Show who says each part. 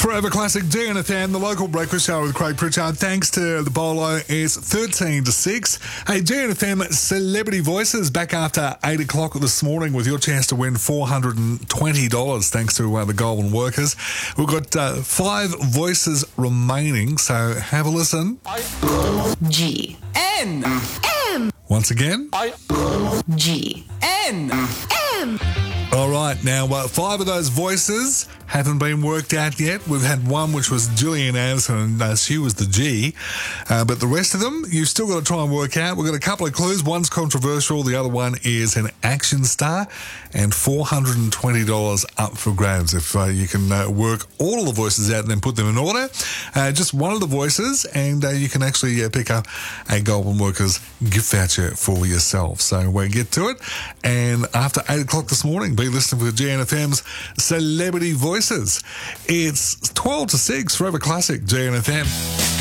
Speaker 1: Forever Classic DNFM, the local breakfast show with Craig Pritchard. Thanks to the Bolo, it's 13 to 6. Hey, DNFM Celebrity Voices back after 8 o'clock this morning with your chance to win $420 thanks to the Golden Workers. We've got 5 voices remaining, so have a listen.
Speaker 2: G.
Speaker 3: N.
Speaker 2: M.
Speaker 1: Once again.
Speaker 2: G.
Speaker 3: N.
Speaker 2: M.
Speaker 1: All right, now 5 of those voices haven't been worked out yet. We've had one which was Gillian Anderson, and she was the G. But the rest of them, you've still got to try and work out. We've got a couple of clues. One's controversial. The other one is an action star. And $420 up for grabs if you can work all of the voices out and then put them in order. Just one of the voices, and you can actually pick up a Golden Workers gift voucher for yourself. So we'll get to it. And after 8 o'clock this morning, be listening for GNFM's Celebrity Voices. It's 12 to 6, Forever Classic, GNFM.